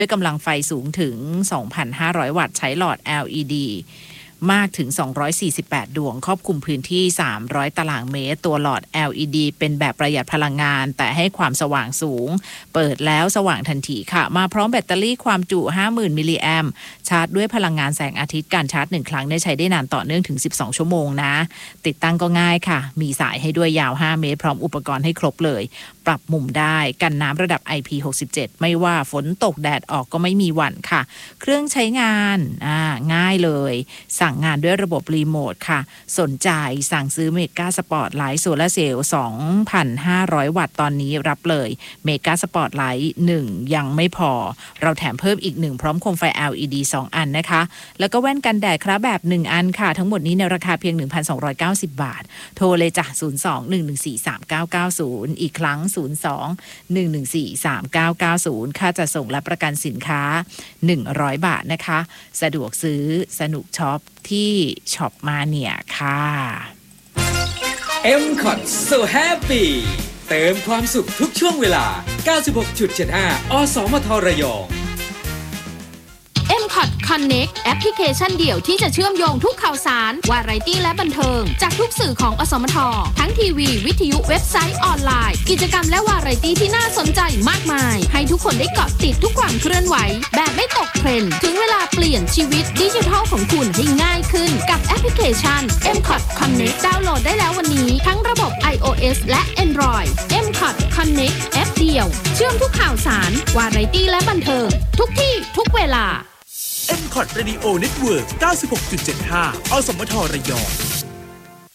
ด้วยกำลังไฟสูงถึง 2,500 วัตต์ใช้หลอด LEDมากถึง248ดวงครอบคลุมพื้นที่300ตารางเมตรตัวหลอด LED เป็นแบบประหยัดพลังงานแต่ให้ความสว่างสูงเปิดแล้วสว่างทันทีค่ะมาพร้อมแบตเตอรี่ความจุ 50,000 มิลลิแอมป์ชาร์จด้วยพลังงานแสงอาทิตย์การชาร์จ1ครั้งได้ใช้ได้นานต่อเนื่องถึง12ชั่วโมงนะติดตั้งก็ง่ายค่ะมีสายให้ด้วยยาว5เมตรพร้อมอุปกรณ์ให้ครบเลยปรับมุมได้กันน้ำระดับ IP67 ไม่ว่าฝนตกแดดออกก็ไม่มีหวั่นค่ะเครื่องใช้งานง่ายเลยสั่งงานด้วยระบบรีโมทค่ะสนใจสั่งซื้อเมกาสปอร์ตไลท์โซลาร์เซลล์ 2,500 วัตต์ตอนนี้รับเลยเมกาสปอร์ตไลท์1ยังไม่พอเราแถมเพิ่มอีก1พร้อมโคมไฟ LED 2 อันนะคะแล้วก็แว่นกันแดดครับแบบ1อันค่ะทั้งหมดนี้ในราคาเพียง 1,290 บาทโทรเลยจ้ะ 02-114-3990 อีกครั้ง 02-114-3990 ค่าจัดส่งและประกันสินค้า100 บาทนะคะสะดวกซื้อสนุกช็อปที่ช็อปมาเนี่ยค่ะ MCOT So Happy เติมความสุขทุกช่วงเวลา 96.75 อสมทระยอง MCOT Connect แอปพลิเคชันเดี่ยวที่จะเชื่อมโยงทุกข่าวสารวาไรตี้และบันเทิงจากทุกสื่อของอสมททั้งทีวีวิทยุเว็บไซต์ออนไลน์กิจกรรมและวาไรตี้ที่น่าสนใจมากมายให้ทุกคนได้เกาะติดทุกความเคลื่อนไหวแบบไม่ตกเทรนด์ถึงเวลาเปลี่ยนชีวิตดิจิทัลของคุณให้ง่ายขึ้นกับแอปพลิเคชัน MCOT Connect ดาวน์โหลดได้แล้ววันนี้ทั้งระบบ iOS และ Android MCOT Connect แอปเดียวเชื่อมทุกข่าวสารวาไรตี้และบันเทิงทุกที่ทุกเวลา MCOT Radio Network 96.75 อสมทระยอง